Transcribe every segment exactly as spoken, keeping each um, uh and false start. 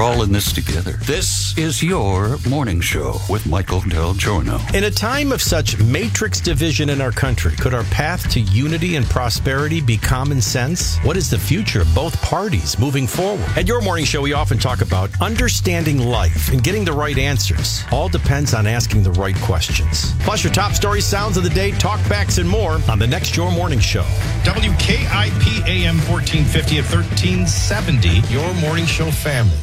all in this together. This is your morning show with Michael Del Giorno. In a time of such matrix division in our country, could our path to unity and prosperity be common sense? What is the future of both parties moving forward? At your morning show, we often talk about understanding life and getting the right answers. All depends on asking the right questions. Plus your top stories, sounds of the day, talkbacks, and more on the next Your Morning Show. W K I P A M fourteen fifty at thirteen seventy, Your Morning Show family.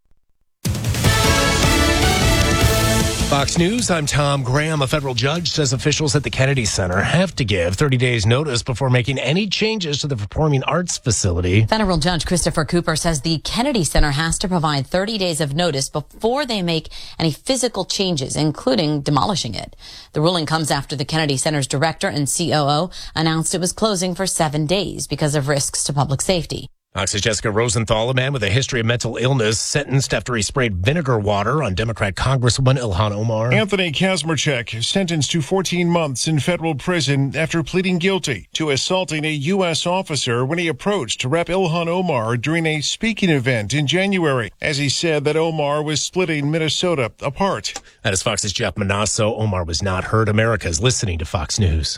Fox News, I'm Tom Graham. A federal judge says officials at the Kennedy Center have to give thirty days notice before making any changes to the performing arts facility. Federal Judge Christopher Cooper says the Kennedy Center has to provide thirty days of notice before they make any physical changes, including demolishing it. The ruling comes after the Kennedy Center's director and C O O announced it was closing for seven days because of risks to public safety. Fox's Jessica Rosenthal, a man with a history of mental illness, sentenced after he sprayed vinegar water on Democrat Congresswoman Ilhan Omar. Anthony Kazmarchuk sentenced to fourteen months in federal prison after pleading guilty to assaulting a U S officer when he approached Rep Ilhan Omar during a speaking event in January, as he said that Omar was splitting Minnesota apart. That is Fox's Jeff Manasso. Omar was not hurt. America is listening to Fox News.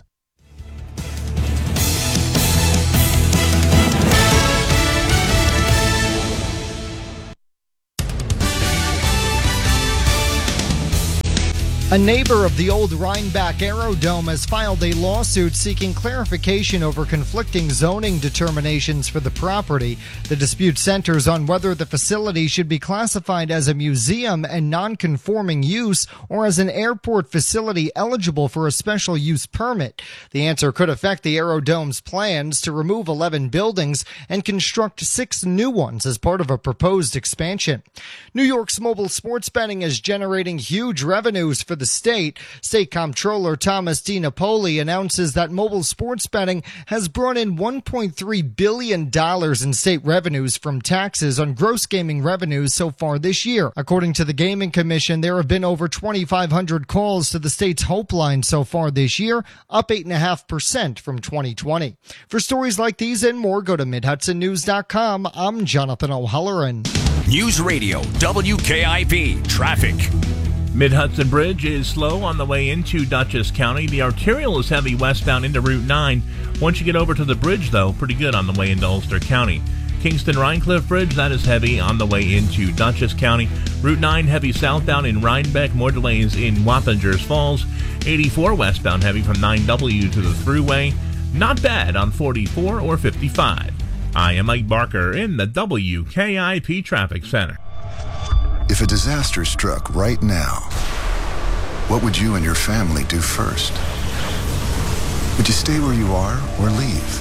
A neighbor of the old Rhinebeck Aerodome has filed a lawsuit seeking clarification over conflicting zoning determinations for the property. The dispute centers on whether the facility should be classified as a museum and non-conforming use or as an airport facility eligible for a special use permit. The answer could affect the Aerodome's plans to remove eleven buildings and construct six new ones as part of a proposed expansion. New York's mobile sports betting is generating huge revenues for the state. State Comptroller Thomas DiNapoli announces that mobile sports betting has brought in one point three billion dollars in state revenues from taxes on gross gaming revenues so far this year. According to the Gaming Commission, there have been over twenty-five hundred calls to the state's Hope Line so far this year, up eight point five percent from twenty twenty. For stories like these and more, go to mid hudson news dot com. I'm Jonathan O'Halloran. News Radio W K I P Traffic. Mid-Hudson Bridge is slow on the way into Dutchess County. The arterial is heavy westbound into Route nine. Once you get over to the bridge, though, pretty good on the way into Ulster County. Kingston-Rhinecliff Bridge, that is heavy on the way into Dutchess County. Route nine heavy southbound in Rhinebeck. More delays in Wappingers Falls. eighty-four westbound heavy from nine W to the Thruway. Not bad on forty-four or fifty-five. I am Mike Barker in the W K I P Traffic Center. If a disaster struck right now, what would you and your family do first? Would you stay where you are or leave?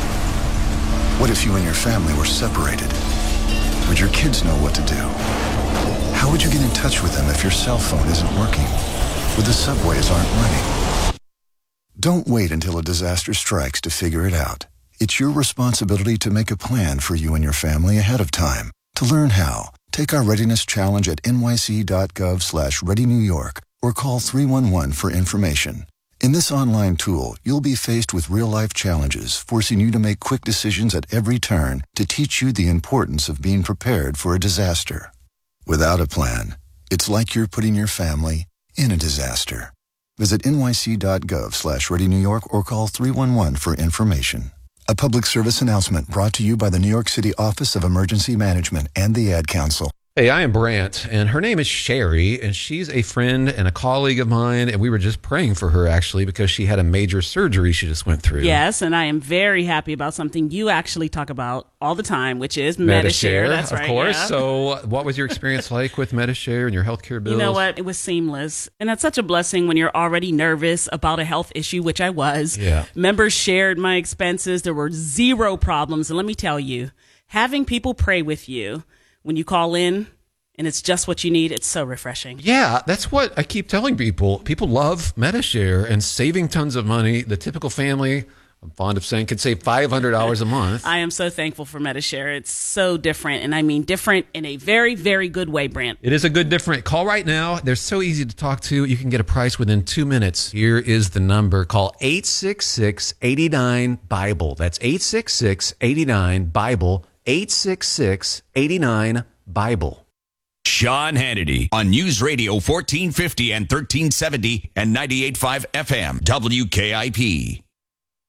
What if you and your family were separated? Would your kids know what to do? How would you get in touch with them if your cell phone isn't working or the subways aren't running? Don't wait until a disaster strikes to figure it out. It's your responsibility to make a plan for you and your family ahead of time. To learn how, take our readiness challenge at nyc.gov slash readynewyork or call three one one for information. In this online tool, you'll be faced with real-life challenges, forcing you to make quick decisions at every turn to teach you the importance of being prepared for a disaster. Without a plan, it's like you're putting your family in a disaster. Visit nyc.gov slash readynewyork or call three one one for information. A public service announcement brought to you by the New York City Office of Emergency Management and the Ad Council. Hey, I am Brant, and her name is Sherry, and she's a friend and a colleague of mine, and we were just praying for her, actually, because she had a major surgery she just went through. Yes, and I am very happy about something you actually talk about all the time, which is Medi-Share. Medi-Share. That's of right, course. yeah. So what was your experience like with Medi-Share and your healthcare bills? You know what? It was seamless. And that's such a blessing when you're already nervous about a health issue, which I was. Yeah. Members shared my expenses. There were zero problems. And let me tell you, having people pray with you when you call in, and it's just what you need, it's so refreshing. Yeah, that's what I keep telling people. People love Medi-Share and saving tons of money. The typical family, I'm fond of saying, could save five hundred dollars a month. I am so thankful for Medi-Share. It's so different, and I mean different in a very, very good way, Brant. It is a good different. Call right now. They're so easy to talk to. You can get a price within two minutes. Here is the number. Call eight six six, eight nine, BIBLE. That's eight six six, eight nine, BIBLE, eight six six, eight nine, BIBLE. Sean Hannity on News Radio fourteen fifty and thirteen seventy and ninety-eight point five F M W K I P.